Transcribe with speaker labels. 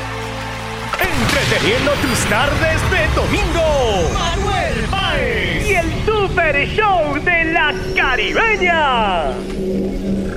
Speaker 1: Entreteniendo tus tardes de domingo, Manuel Páez.
Speaker 2: Y el Super Show de la Caribeña.